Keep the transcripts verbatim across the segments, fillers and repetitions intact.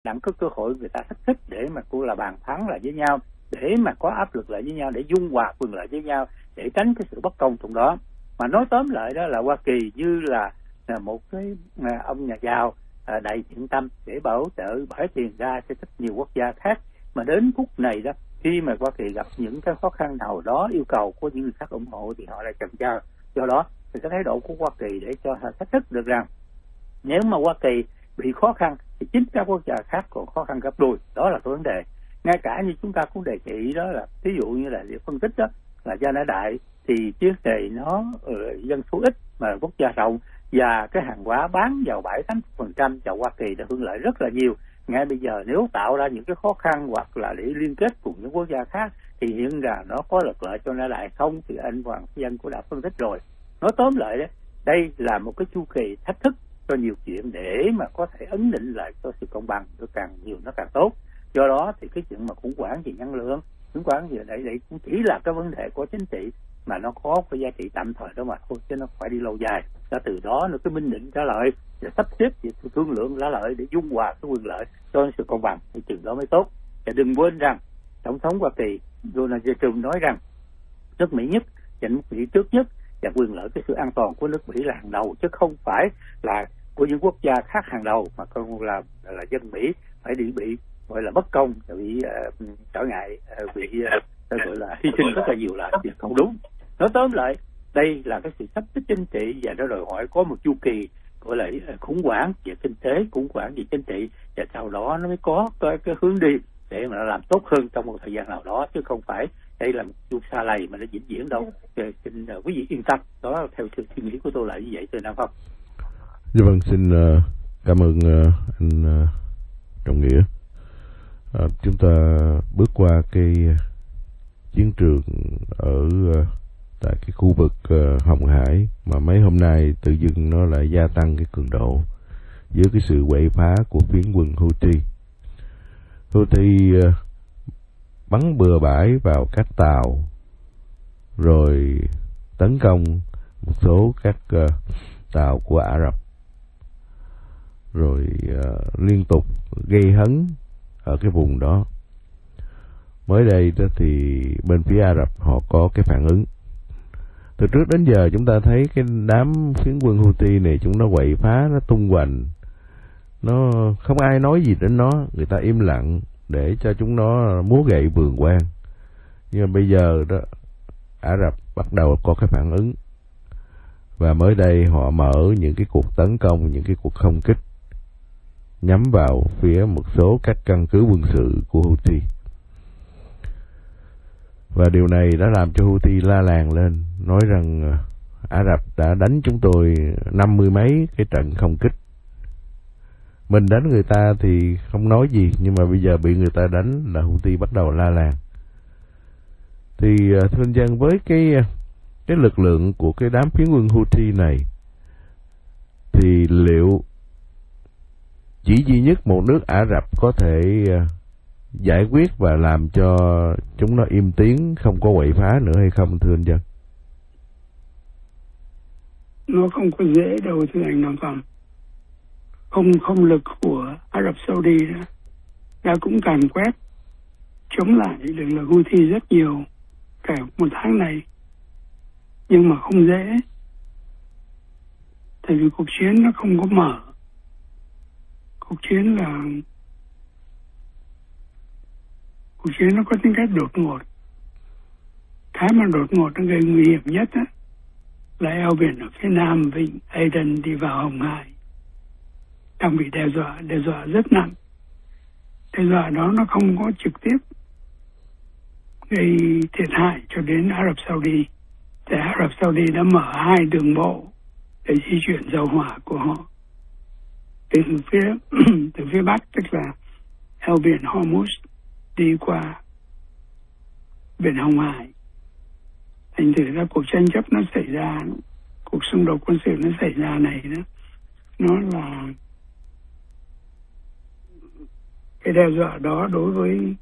đặng có cơ hội người ta thách thức để mà cô là bàn phán lại với nhau, để mà có áp lực lại với nhau, để dung hòa quyền lợi với nhau, để tránh cái sự bất công trong đó. Mà nói tóm lại đó là Hoa Kỳ như là, là một cái à, ông nhà giàu à, đầy thiện tâm để bảo trợ bãi tiền ra cho rất nhiều quốc gia khác, mà đến phút này đó, khi mà Hoa Kỳ gặp những cái khó khăn nào đó yêu cầu của những người khác ủng hộ thì họ lại chần chờ. Do đó thì cái thái độ của Hoa Kỳ để cho họ thách thức được rằng nếu mà Hoa Kỳ bị khó khăn thì chính các quốc gia khác còn khó khăn gấp đôi. Đó là cái vấn đề. Ngay cả như chúng ta cũng đề nghị đó là ví dụ như là phân tích đó là Gia Nã Đại thì chiếc này nó uh, dân số ít mà quốc gia rộng, và cái hàng hóa bán vào bảy tám phần trăm vào Hoa Kỳ đã hưởng lợi rất là nhiều. Ngay bây giờ nếu tạo ra những cái khó khăn hoặc là để liên kết cùng những quốc gia khác thì hiện rằng nó có lực lợi cho Gia Nã Đại không, thì anh Hoàng Dân cũng đã phân tích rồi. Nói tóm lại đấy, đây là một cái chu kỳ thách thức cho nhiều chuyện để mà có thể ấn định lại cho sự công bằng nó càng nhiều nó càng tốt. Do đó thì cái chuyện mà khủng hoảng về năng lượng, khủng hoảng về đây đây cũng chỉ là cái vấn đề của chính trị mà nó có cái giá trị tạm thời đó mà thôi, chứ nó phải đi lâu dài. Và từ đó nó cái minh định trả lợi và sắp xếp việc thương lượng trả lợi để dung hòa cái quyền lợi cho sự công bằng thì chừng đó mới tốt. Và đừng quên rằng tổng thống Hoa Kỳ Donald Trump nói rằng nước Mỹ nhất và nước Mỹ trước nhất, và quyền lợi cái sự an toàn của nước Mỹ là hàng đầu, chứ không phải là của những quốc gia khác hàng đầu, mà còn là là dân Mỹ phải bị bị gọi là bất công, bị uh, trở ngại, uh, bị uh, gọi là hy sinh rất là nhiều là việc không đúng. Nói tóm lại, đây là cái sự sắp xếp chính trị và nó đòi hỏi có một chu kỳ gọi là khủng hoảng về kinh tế, khủng hoảng về chính trị, và sau đó nó mới có cái, cái hướng đi để mà nó làm tốt hơn trong một thời gian nào đó, chứ không phải đây là một chu xa lầy mà nó vĩnh viễn đâu. Thì xin uh, quý vị yên tâm, đó theo sự suy nghĩ của tôi là như vậy, thưa Nam Phong. Dạ vâng, xin uh, cảm ơn uh, anh uh, Trọng Nghĩa. Uh, chúng ta bước qua cái chiến trường ở uh, tại cái khu vực uh, Hồng Hải mà mấy hôm nay tự dưng nó lại gia tăng cái cường độ dưới cái sự quậy phá của phiến quân Houthi. Houthi uh, bắn bừa bãi vào các tàu, rồi tấn công một số các uh, tàu của Ả Rập, rồi uh, liên tục gây hấn ở cái vùng đó. Mới đây đó thì bên phía Ả Rập họ có cái phản ứng. Từ trước đến giờ chúng ta thấy cái đám phiến quân Houthi này chúng nó quậy phá, nó tung hoành, nó không ai nói gì đến nó, người ta im lặng để cho chúng nó múa gậy vườn quan. Nhưng mà bây giờ đó Ả Rập bắt đầu có cái phản ứng, và mới đây họ mở những cái cuộc tấn công, những cái cuộc không kích nhắm vào phía một số các căn cứ quân sự của Houthi. Và điều này đã làm cho Houthi la làng lên, nói rằng Ả Rập đã đánh chúng tôi năm mươi mấy cái trận không kích. Mình đánh người ta thì không nói gì, nhưng mà bây giờ bị người ta đánh là Houthi bắt đầu la làng. Thì thưa anh Dân, với cái cái lực lượng của cái đám phiến quân Houthi này thì liệu chỉ duy nhất một nước Ả Rập có thể giải quyết và làm cho chúng nó im tiếng, không có quậy phá nữa hay không, thưa anh Dân? Nó không có dễ đâu, thưa anh Nam Phong. Không không lực của Ả Rập Saudi đó đã cũng càn quét chống lại lực lượng Houthi rất nhiều cả một tháng này, nhưng mà không dễ, tại vì cuộc chiến nó không có mở. Cuộc chiến là cuộc chiến nó có tính cách đột ngột. Cái mà đột ngột nó gây nguy hiểm nhất á, là eo biển ở phía nam vịnh Aden đi vào Hồng Hải đang bị đe dọa, đe dọa rất nặng. Đe dọa đó nó không có trực tiếp gây thiệt hại cho đến Ả Rập Saudi. Thì Ả Rập Saudi đã mở hai đường bộ để di chuyển dầu hỏa của họ từ phía từ phía bắc, tức là eo biển Hormuz đi qua biển Hồng Hải. Thành thử ra cuộc tranh chấp nó xảy ra, cuộc xung đột quân sự nó xảy ra này đó, nó là cái đe dọa đó đối với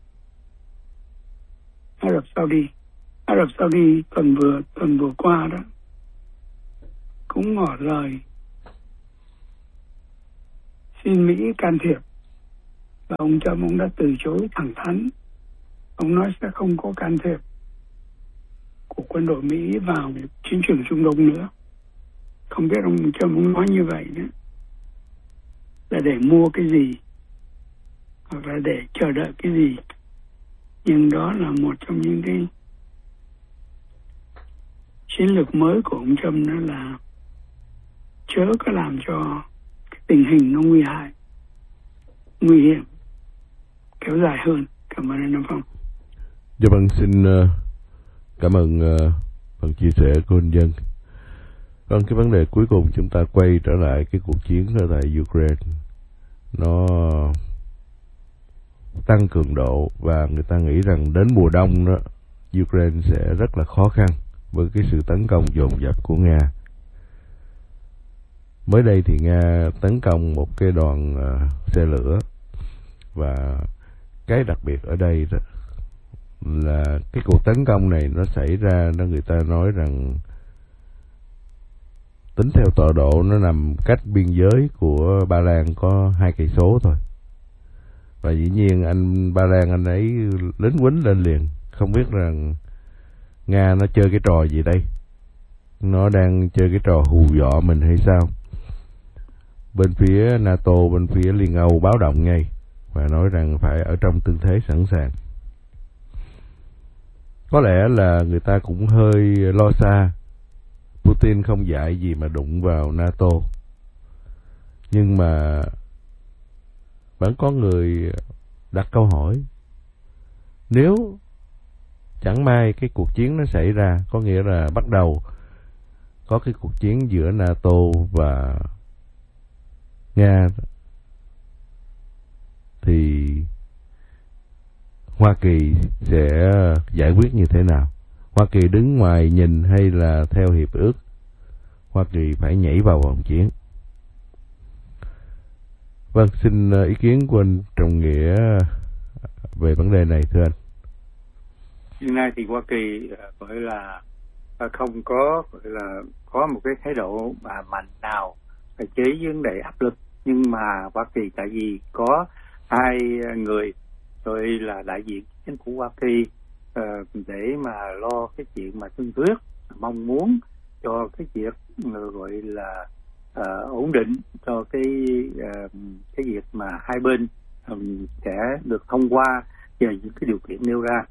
Ả Rập Saudi. Ả Rập Saudi tuần vừa tuần vừa qua đó cũng ngỏ lời xin Mỹ can thiệp Và ông Trump ông đã từ chối thẳng thắn. Ông nói sẽ không có can thiệp của quân đội Mỹ vào chiến trường Trung Đông nữa. Không biết ông Trump ông nói như vậy nữa là để mua cái gì hoặc là để chờ đợi cái gì. Nhưng đó là một trong những cái chiến lược mới của ông Trump, đó là chớ có làm cho cái tình hình nó nguy hại, nguy hiểm kéo dài hơn. Cảm ơn anh Nam Phong. Dạ vâng, xin uh, cảm ơn uh, phần chia sẻ của anh Dân. Vâng, cái vấn đề cuối cùng chúng ta quay trở lại cái cuộc chiến ở tại Ukraine. Nó tăng cường độ và người ta nghĩ rằng đến mùa đông đó, Ukraine sẽ rất là khó khăn với cái sự tấn công dồn dập của Nga. Mới đây thì Nga tấn công một cái đoàn uh, xe lửa, và cái đặc biệt ở đây đó là cái cuộc tấn công này nó xảy ra, nó người ta nói rằng tính theo tọa độ nó nằm cách biên giới của Ba Lan có hai cây số thôi. Và dĩ nhiên anh Ba Lan anh ấy lính quýnh lên liền, không biết rằng Nga nó chơi cái trò gì đây, nó đang chơi cái trò hù dọa mình hay sao. Bên phía NATO, bên phía Liên Âu báo động ngay và nói rằng phải ở trong tư thế sẵn sàng. Có lẽ là người ta cũng hơi lo xa, Putin không dạy gì mà đụng vào NATO. Nhưng mà vẫn có người đặt câu hỏi, nếu chẳng may cái cuộc chiến nó xảy ra, có nghĩa là bắt đầu có cái cuộc chiến giữa NATO và Nga, thì Hoa Kỳ sẽ giải quyết như thế nào? Hoa Kỳ đứng ngoài nhìn hay là theo hiệp ước Hoa Kỳ phải nhảy vào vòng chiến? Vâng, xin ý kiến của anh Trọng Nghĩa về vấn đề này thưa anh. Hiện nay thì Hoa Kỳ gọi là không có gọi là có một cái thái độ mà mạnh nào phải chế vấn đề áp lực, nhưng mà Hoa Kỳ tại vì có hai người rồi là đại diện chính phủ Hoa Kỳ uh, để mà lo cái chuyện mà thương thuyết, mong muốn cho cái việc uh, gọi là uh, ổn định cho cái uh, cái việc mà hai bên um, sẽ được thông qua về những cái điều kiện nêu ra.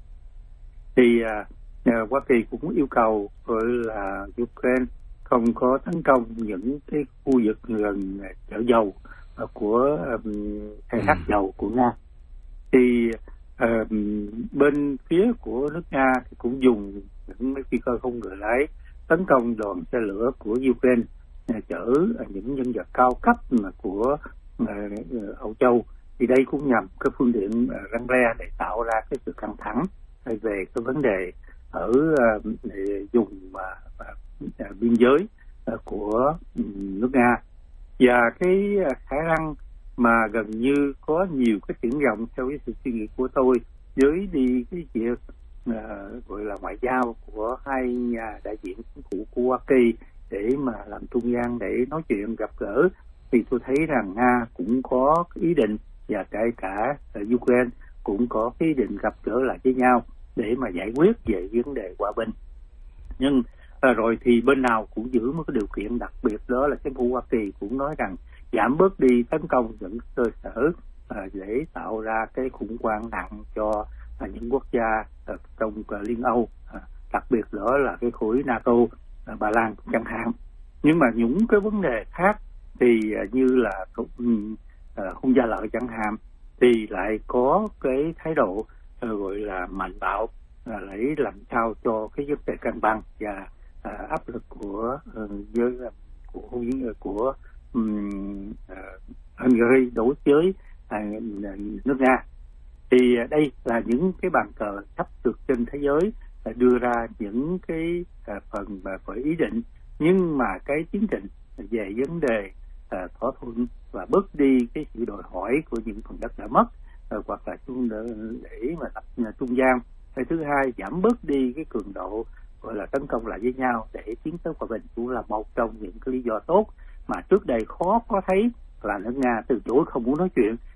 Thì uh, uh, Hoa Kỳ cũng yêu cầu gọi là Ukraine không có tấn công những cái khu vực gần chợ dầu uh, của khai um, thác dầu của Nga. Thì uh, bên phía của nước Nga thì cũng dùng những phi cơ không người lái tấn công đoàn xe lửa của Ukraine uh, chở uh, những nhân vật cao cấp mà của uh, uh, Âu Châu. Thì đây cũng nhằm cái phương tiện uh, răn re để tạo ra cái sự căng thẳng về cái vấn đề ở uh, vùng uh, uh, biên giới uh, của um, nước Nga. Và cái uh, khả năng mà gần như có nhiều cái triển vọng theo cái sự suy nghĩ của tôi với đi cái việc uh, gọi là ngoại giao của hai nhà đại diện chính phủ của Hoa Kỳ để mà làm trung gian để nói chuyện gặp gỡ, thì tôi thấy rằng Nga cũng có ý định và kể cả uh, Ukraine cũng có ý định gặp gỡ lại với nhau để mà giải quyết về vấn đề hòa bình. Nhưng uh, rồi thì bên nào cũng giữ một cái điều kiện đặc biệt, đó là chính phủ Hoa Kỳ cũng nói rằng giảm bớt đi tấn công những cơ sở à, để tạo ra cái khủng hoảng nặng cho à, những quốc gia à, trong à, Liên Âu, à, đặc biệt đó là cái khối NATO, à, Ba Lan chẳng hạn. Nhưng mà những cái vấn đề khác thì à, như là à, không gia lợi chẳng hạn, thì lại có cái thái độ à, gọi là mạnh bạo à, để làm sao cho cái vấn đề cân bằng và à, áp lực của à, với, của của, của Um, uh, Hungary đối với uh, nước Nga. Thì uh, đây là những cái bàn cờ sắp được trên thế giới uh, đưa ra những cái uh, phần mà phải ý định, nhưng mà cái tiến trình về vấn đề uh, thỏa thuận và bớt đi cái sự đòi hỏi của những phần đất đã mất, uh, hoặc là chung để mà tập uh, trung gian. Cái thứ hai, giảm bớt đi cái cường độ gọi là tấn công lại với nhau để tiến tới hòa bình cũng là một trong những cái lý do tốt mà trước đây khó có thấy là nước Nga từ chối không muốn nói chuyện,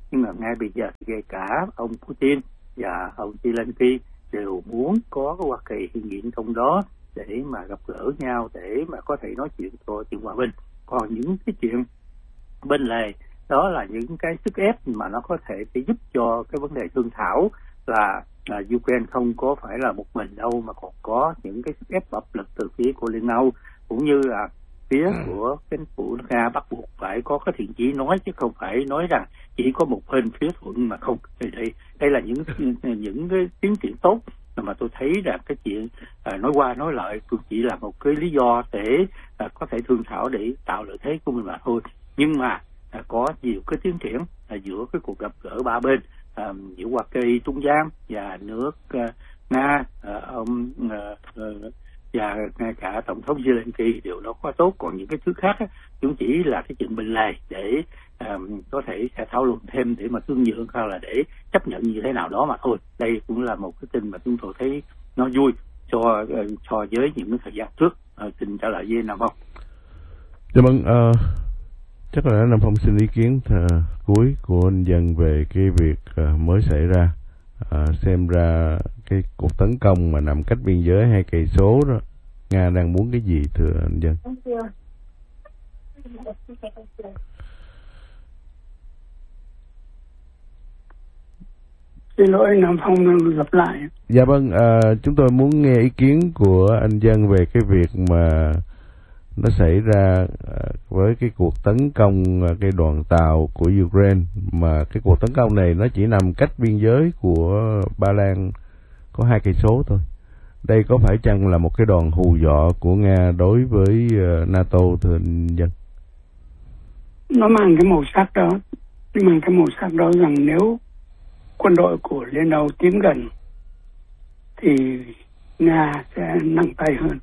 Nhưng mà ngay bây giờ ngay cả ông Putin và ông Zelensky đều muốn có cái Hoa Kỳ hiện diện trong đó để mà gặp gỡ nhau, để mà có thể nói chuyện cho chuyện hòa bình. Còn những cái chuyện bên lề đó là những cái sức ép mà nó có thể sẽ giúp cho cái vấn đề thương thảo là, là Ukraine không có phải là một mình đâu, mà còn có những cái sức ép áp lực từ phía của Liên Âu, cũng như là phía của chính phủ nước Nga bắt buộc phải có cái thiện chí nói, chứ không phải nói rằng chỉ có một bên phía thuận mà không. Thì đây đây là những những cái tiến triển tốt mà tôi thấy rằng cái chuyện à, nói qua nói lại cũng chỉ là một cái lý do để à, có thể thương thảo để tạo lợi thế của mình mà thôi. Nhưng mà à, có nhiều cái tiến triển à, giữa cái cuộc gặp gỡ ba bên à, giữa Hoa Kỳ trung gian và nước à, Nga, à, ông à, à, và ngay cả tổng thống Zelensky đều đó quá tốt. Còn những cái thứ khác á, chúng chỉ là cái chuyện bên lề để um, có thể sẽ thảo luận thêm để mà thương nhượng hay là để chấp nhận như thế nào đó mà thôi. Đây cũng là một cái tin mà chúng tôi thấy nó vui cho cho với những cái thời gian trước. Uh, xin trả lời với Nam Phong. Dạ vâng, uh, chắc là Nam Phong xin ý kiến uh, cuối của anh Dân về cái việc uh, mới xảy ra. À, xem ra cái cuộc tấn công mà nằm cách biên giới hai cây số đó, Nga đang muốn cái gì thưa anh Dân? Xin lỗi Nam Phong lặp lại. Dạ vâng, à, chúng tôi muốn nghe ý kiến của anh Dân về cái việc mà nó xảy ra với cái cuộc tấn công cái đoàn tàu của Ukraine, mà cái cuộc tấn công này nó chỉ nằm cách biên giới của Ba Lan có hai cây số thôi. Đây có phải chăng là một cái đòn hù dọa của Nga đối với NATO thưa anh Dân? Nó mang cái màu sắc đó, nó mang cái màu sắc đó rằng nếu quân đội của Liên Âu tiến gần thì Nga sẽ nặng tay hơn.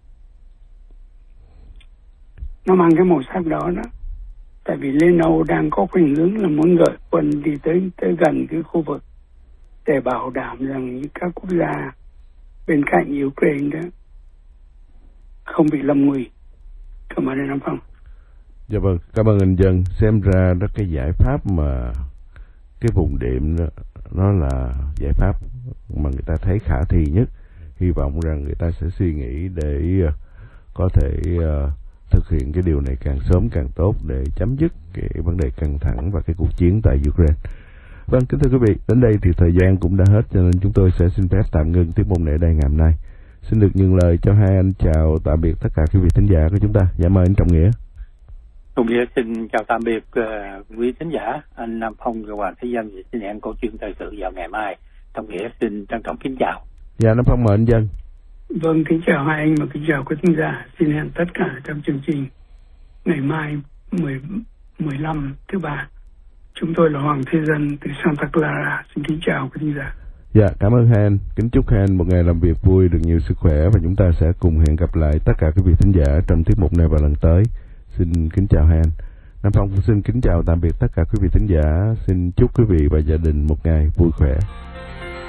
Nó mang cái màu sắc đó đó. Tại vì Liên Âu đang có khuynh hướng là muốn gửi quân đi tới tới gần cái khu vực để bảo đảm rằng các quốc gia bên cạnh Ukraine đó không bị lâm nguy. Cảm ơn anh Nam Phong. Dạ vâng, cảm ơn anh Dân. Xem ra đó cái giải pháp mà cái vùng đệm đó, nó là giải pháp mà người ta thấy khả thi nhất. Hy vọng rằng người ta sẽ suy nghĩ để uh, có thể uh, thực hiện cái điều này càng sớm càng tốt để chấm dứt cái vấn đề căng thẳng và cái cuộc chiến tại Ukraine. Vâng, kính thưa quý vị, đến đây thì thời gian cũng đã hết, cho nên chúng tôi sẽ xin phép tạm ngưng tiết mục này ở đây ngày hôm nay. Xin được nhường lời cho hai anh chào tạm biệt tất cả quý vị thính giả của chúng ta. Dạ mời anh Trọng Nghĩa. Trọng Nghĩa xin chào tạm biệt uh, quý thính giả. Anh Nam Phong và Hoàng Thế Dân xin hẹn câu chuyện thời sự vào ngày mai. Trọng Nghĩa xin trân trọng kính chào. Dạ Nam Phong mời anh Dân. Vâng, kính chào hai anh và kính chào quý thính giả. Xin hẹn tất cả trong chương trình ngày mai mười lăm thứ ba. Chúng tôi là Hoàng Thế Dân từ Santa Clara. Xin kính chào quý thính giả. Dạ, cảm ơn hai anh. Kính chúc hai anh một ngày làm việc vui, được nhiều sức khỏe, và chúng ta sẽ cùng hẹn gặp lại tất cả quý vị thính giả trong tiết mục này vào lần tới. Xin kính chào hai anh. Nam Phong cũng xin kính chào tạm biệt tất cả quý vị thính giả. Xin chúc quý vị và gia đình một ngày vui khỏe.